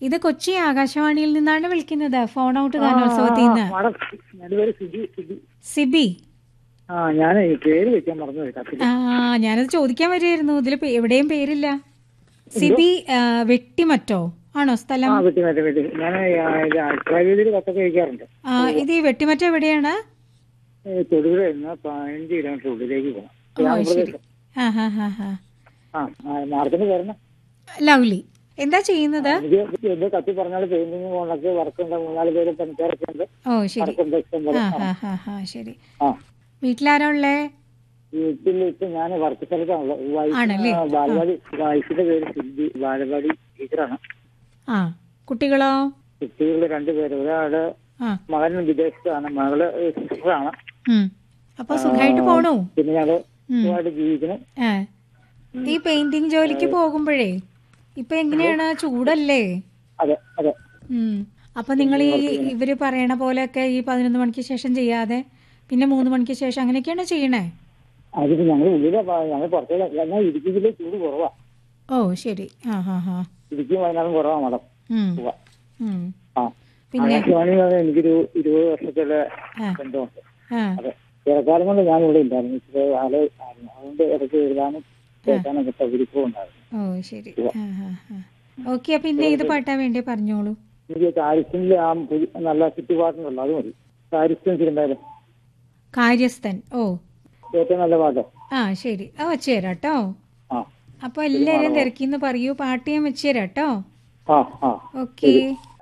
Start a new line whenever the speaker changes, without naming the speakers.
ഇത് കൊച്ചി ആകാശവാണിയിൽ നിന്നാണ് വിളിക്കുന്നത്. ഫോൺ ഔട്ട് ഗാനോത്സവത്തിൽ നിന്ന്. സിബി.
ഞാൻ പേര് വെക്കാൻ മറന്നുപോയി.
ഞാനത് ചോദിക്കാൻ വരികയായിരുന്നു. ഇതിൽ എവിടെയും പേരില്ല. സിബി വെട്ടിമറ്റോ ആണോ സ്ഥലം? ഇത് ഈ വെട്ടിമറ്റ എവിടെയാണ്?
തൊടുപുഴ 15 കിലോമീറ്റർ ഉള്ളിലേക്ക് പോകണം.
ലവ്ലി. എന്താ ചെയ്യുന്നത്?
കത്തി പറഞ്ഞാൽ പെയിന്റിങ് പോണൊക്കെ വർക്കുണ്ട്. 3-4 പേര് പണിക്കാരൊക്കെ ഉണ്ട്.
ഓ ശരി ശരി. വീട്ടിലാരാ ഉള്ളേ?
വീട്ടിൽ ഇപ്പൊ ഞാൻ വർക്ക് സ്ഥലത്താണുള്ളത്. വൈഫിന്റെ പേര് സിദ്ധി, ബാലവാടി ടീച്ചറാണ്.
കുട്ടികളോ?
കുട്ടികൾ 2 പേര്. ഒരാള് മകൻ വിദേശത്താണ്, മകള് സിസ്റ്ററാണ്.
അപ്പൊ സുഖമായിട്ട് പോണു.
പിന്നെ ഞങ്ങള് സുഖമായിട്ട് ജീവിക്കണം.
ഈ പെയിന്റിങ് ജോലിക്ക് പോകുമ്പോഴേ ഇപ്പൊ എങ്ങനെയാണ്? ചൂടല്ലേ?
അതെ അതെ.
അപ്പൊ നിങ്ങൾ ഈ ഇവര് പറയണ പോലെയൊക്കെ ഈ 11 മണിക്ക് ശേഷം ചെയ്യാതെ പിന്നെ 3 മണിക്ക് ശേഷം അങ്ങനെയൊക്കെയാണ് ചെയ്യണേ?
അതിപ്പോ ഞങ്ങൾ ഞങ്ങൾ പുറത്തേക്ക് ഇടുക്കിയിലെ ചൂട് കുറവാ.
ഓ ശരി.
ഇടുക്കിയും വയനാടും കുറവാ മാഡം.
പിന്നെ
എനിക്കൊരു 20 വർഷത്തിലെ ബന്ധമുണ്ട്. അതെ, ചിലക്കാലം കൊണ്ട് ഞാൻ ഇവിടെ ഉണ്ടായിരുന്നു. അതുകൊണ്ട് ഇടയ്ക്ക് എഴുതാനും കേൾക്കാനൊക്കെ സൗകര്യവും ഉണ്ടായിരുന്നു.
ഓ ശരി. ഓക്കെ. പിന്നെ ഇത് പാട്ടാ വേണ്ടി പറഞ്ഞോളൂ.
എനിക്ക് കാര്യസ്ഥനിലെ നല്ല ചുറ്റുപാട്ടുണ്ടല്ലോ, അത് മതി. കാര്യസ്ഥൻ സിനിമയിലെ
കാര്യസ്ഥൻ. ഓ
ഏറ്റവും നല്ല പാട്ട്.
ശരി. വെച്ച് തരാട്ടോ. അപ്പൊ എല്ലാരും തിരക്കിന്ന് പറയൂ. പാട്ട് ഞാൻ വെച്ച് തരാട്ടോ. ഓക്കെ.